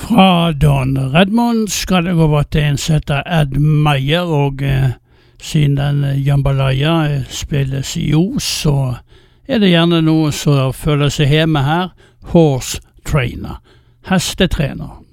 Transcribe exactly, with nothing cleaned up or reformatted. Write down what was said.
Fra Don Redmond skal det gå over til en som heter Ed Meyer, og eh, siden den jambalaya spilles i Os, så er det gjerne noen som føler seg hjemme her. Horse Trainer, hestetrener.